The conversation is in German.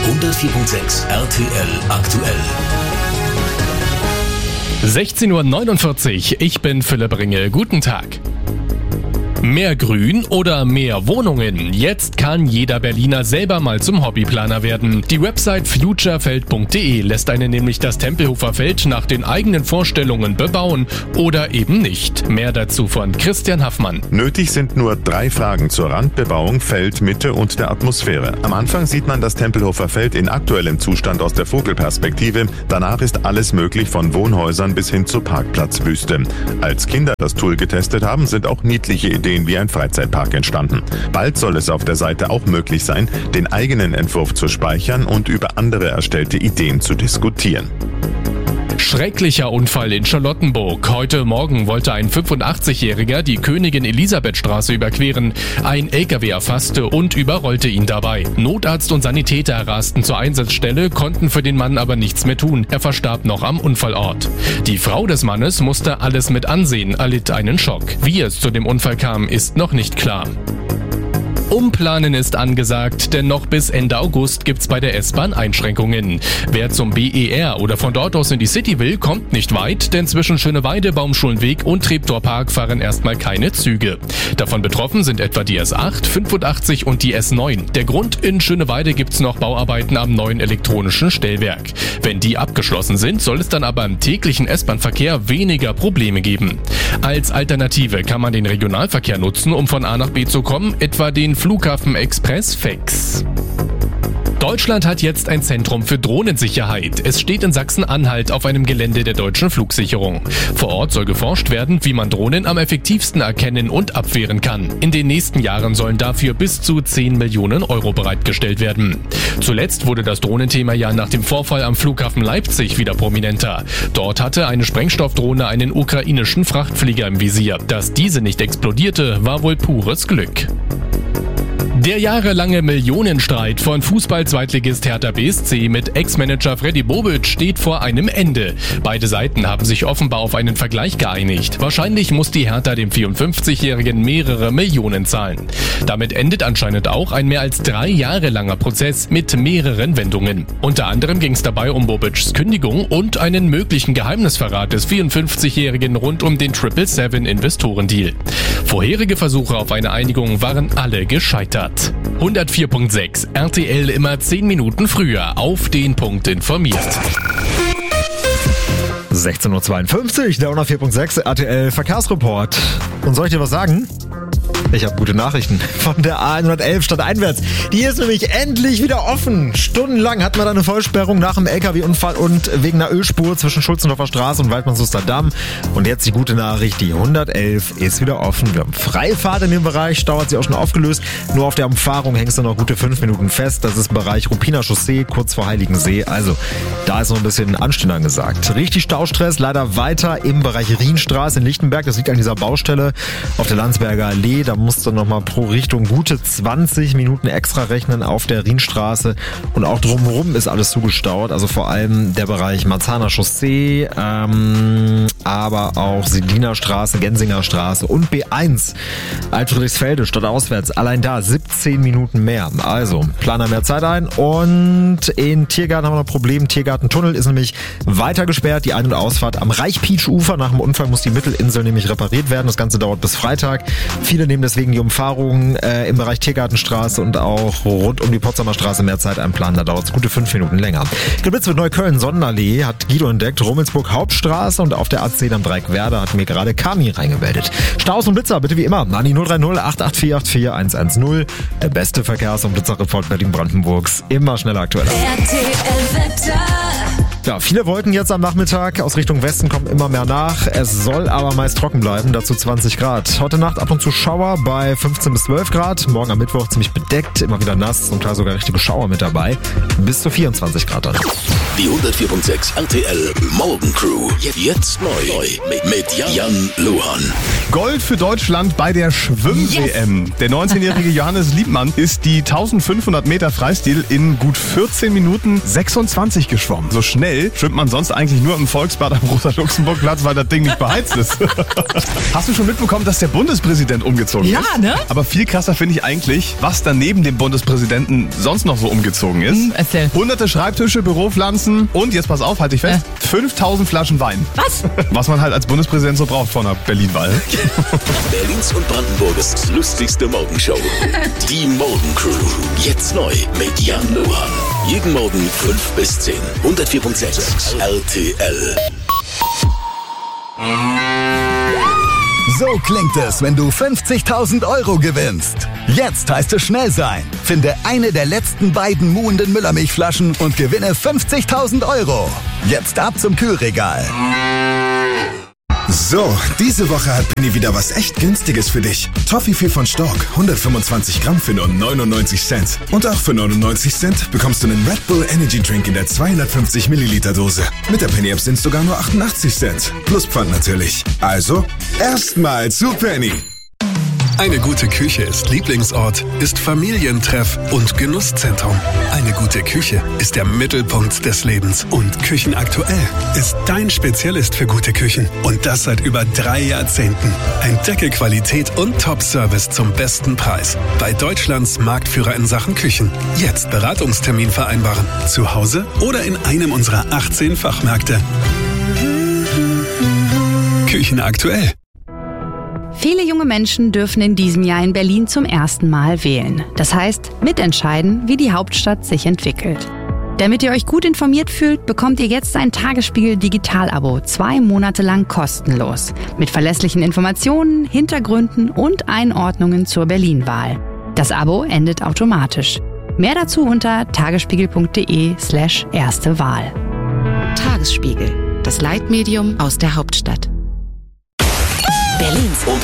104.6 RTL aktuell. 16:49 Uhr, ich bin Philipp Ringel. Guten Tag. Mehr Grün oder mehr Wohnungen? Jetzt kann jeder Berliner selber mal zum Hobbyplaner werden. Die Website futurefeld.de lässt einen nämlich das Tempelhofer Feld nach den eigenen Vorstellungen bebauen oder eben nicht. Mehr dazu von Christian Haffmann. Nötig sind nur 3 Fragen zur Randbebauung, Feldmitte und der Atmosphäre. Am Anfang sieht man das Tempelhofer Feld in aktuellem Zustand aus der Vogelperspektive. Danach ist alles möglich, von Wohnhäusern bis hin zur Parkplatzwüste. Als Kinder das Tool getestet haben, sind auch niedliche Ideen wie ein Freizeitpark entstanden. Bald soll es auf der Seite auch möglich sein, den eigenen Entwurf zu speichern und über andere erstellte Ideen zu diskutieren. Schrecklicher Unfall in Charlottenburg. Heute Morgen wollte ein 85-Jähriger die Königin-Elisabeth-Straße überqueren. Ein LKW erfasste und überrollte ihn dabei. Notarzt und Sanitäter rasten zur Einsatzstelle, konnten für den Mann aber nichts mehr tun. Er verstarb noch am Unfallort. Die Frau des Mannes musste alles mit ansehen, erlitt einen Schock. Wie es zu dem Unfall kam, ist noch nicht klar. Umplanen ist angesagt, denn noch bis Ende August gibt's bei der S-Bahn Einschränkungen. Wer zum BER oder von dort aus in die City will, kommt nicht weit, denn zwischen Schöneweide, Baumschulenweg und Treptower-Park fahren erstmal keine Züge. Davon betroffen sind etwa die S8, 85 und die S9. Der Grund: in Schöneweide gibt's noch Bauarbeiten am neuen elektronischen Stellwerk. Wenn die abgeschlossen sind, soll es dann aber im täglichen S-Bahn-Verkehr weniger Probleme geben. Als Alternative kann man den Regionalverkehr nutzen, um von A nach B zu kommen, etwa den Flughafen Express FEX. Deutschland hat jetzt ein Zentrum für Drohnensicherheit. Es steht in Sachsen-Anhalt auf einem Gelände der Deutschen Flugsicherung. Vor Ort soll geforscht werden, wie man Drohnen am effektivsten erkennen und abwehren kann. In den nächsten Jahren sollen dafür bis zu 10 Millionen Euro bereitgestellt werden. Zuletzt wurde das Drohnenthema ja nach dem Vorfall am Flughafen Leipzig wieder prominenter. Dort hatte eine Sprengstoffdrohne einen ukrainischen Frachtflieger im Visier. Dass diese nicht explodierte, war wohl pures Glück. Der jahrelange Millionenstreit von Fußball-Zweitligist Hertha BSC mit Ex-Manager Freddy Bobic steht vor einem Ende. Beide Seiten haben sich offenbar auf einen Vergleich geeinigt. Wahrscheinlich muss die Hertha dem 54-Jährigen mehrere Millionen zahlen. Damit endet anscheinend auch ein mehr als 3 Jahre langer Prozess mit mehreren Wendungen. Unter anderem ging es dabei um Bobics Kündigung und einen möglichen Geheimnisverrat des 54-Jährigen rund um den 777-Investorendeal. Vorherige Versuche auf eine Einigung waren alle gescheitert. 104.6 RTL immer 10 Minuten früher auf den Punkt informiert. 16:52 der 104.6 RTL Verkehrsreport. Und soll ich dir was sagen? Ich habe gute Nachrichten von der A111 stadteinwärts. Die ist nämlich endlich wieder offen. Stundenlang hatten wir da eine Vollsperrung nach einem LKW-Unfall und wegen einer Ölspur zwischen Schulzendorfer Straße und Waldmannshuster Damm. Und jetzt die gute Nachricht, die 111 ist wieder offen. Wir haben Freifahrt in dem Bereich, Stau hat sich auch schon aufgelöst. Nur auf der Umfahrung hängst du noch gute 5 Minuten fest. Das ist im Bereich Ruppiner Chaussee, kurz vor Heiligensee. Also da ist noch ein bisschen Anstehen angesagt. Richtig Staustress, leider weiter im Bereich Rienstraße in Lichtenberg. Das liegt an dieser Baustelle auf der Landsberger Allee. Da musst du nochmal pro Richtung gute 20 Minuten extra rechnen auf der Rienstraße. Und auch drumherum ist alles zugestaut. Also vor allem der Bereich Marzahner Chaussee, aber auch Sediner Straße, Gensinger Straße und B1 Altfriedrichsfelde stadtauswärts. Allein da 17 Minuten mehr. Also planer mehr Zeit ein. Und in Tiergarten haben wir noch ein Problem. Tiergartentunnel ist nämlich weiter gesperrt. Die Ein- und Ausfahrt am Reichpietsch-Ufer. Nach dem Unfall muss die Mittelinsel nämlich repariert werden. Das Ganze dauert bis Freitag. Viele nehmen deswegen die Umfahrung im Bereich Tiergartenstraße und auch rund um die Potsdamer Straße mehr Zeit einplanen. Da dauert es gute 5 Minuten länger. Geblitzt wird Neukölln Sonnenallee, hat Guido entdeckt. Rummelsburg Hauptstraße und auf der A10 am Dreieckwerder hat mir gerade Kami reingemeldet. Staus und Blitzer bitte wie immer an die 030 884 110. Der beste Verkehrs- und Blitzerreport Berlin-Brandenburgs. Immer schneller aktueller. Ja, viele Wolken jetzt am Nachmittag. Aus Richtung Westen kommen immer mehr nach. Es soll aber meist trocken bleiben, dazu 20 Grad. Heute Nacht ab und zu Schauer bei 15 bis 12 Grad. Morgen am Mittwoch ziemlich bedeckt, immer wieder nass und klar sogar richtige Schauer mit dabei. Bis zu 24 Grad dann. Die 104.6 RTL Morgencrew. Jetzt neu mit Jan Luhan. Gold für Deutschland bei der Schwimm-WM. Yes. Der 19-jährige Johannes Liebmann ist die 1500 Meter Freistil in gut 14 Minuten 26 geschwommen. So schnell Hotel schwimmt man sonst eigentlich nur im Volksbad am Rosa-Luxemburg-Platz, weil das Ding nicht beheizt ist. Hast du schon mitbekommen, dass der Bundespräsident umgezogen ist? Ja, ne? Aber viel krasser finde ich eigentlich, was da neben dem Bundespräsidenten sonst noch so umgezogen ist. Erzähl. Hunderte Schreibtische, Büropflanzen und, jetzt pass auf, halte ich fest, 5000 Flaschen Wein. Was? Was man halt als Bundespräsident so braucht vor einer Berlin-Wahl. Berlins und Brandenburgs lustigste Morgenshow. Die Morgencrew. Jetzt neu mit Jan Luhan. Jeden Morgen 5 bis 10. 104.6 RTL. So klingt es, wenn du 50.000 Euro gewinnst. Jetzt heißt es schnell sein. Finde eine der letzten beiden muhenden Müllermilchflaschen und gewinne 50.000 Euro. Jetzt ab zum Kühlregal. So, diese Woche hat Penny wieder was echt Günstiges für dich. Toffifee von Stork, 125 Gramm für nur 99 Cent. Und auch für 99 Cent bekommst du einen Red Bull Energy Drink in der 250 Milliliter Dose. Mit der Penny App sind es sogar nur 88 Cent. Plus Pfand natürlich. Also, erstmal zu Penny. Eine gute Küche ist Lieblingsort, ist Familientreff und Genusszentrum. Eine gute Küche ist der Mittelpunkt des Lebens. Und Küchenaktuell ist dein Spezialist für gute Küchen. Und das seit über 3 Jahrzehnten. Entdecke Qualität und Top-Service zum besten Preis. Bei Deutschlands Marktführer in Sachen Küchen. Jetzt Beratungstermin vereinbaren. Zu Hause oder in einem unserer 18 Fachmärkte. Küchenaktuell. Viele junge Menschen dürfen in diesem Jahr in Berlin zum ersten Mal wählen. Das heißt, mitentscheiden, wie die Hauptstadt sich entwickelt. Damit ihr euch gut informiert fühlt, bekommt ihr jetzt ein Tagesspiegel Digital-Abo 2 Monate lang kostenlos. Mit verlässlichen Informationen, Hintergründen und Einordnungen zur Berlin-Wahl. Das Abo endet automatisch. Mehr dazu unter tagesspiegel.de/erste Wahl. Tagesspiegel, das Leitmedium aus der Hauptstadt. Berlins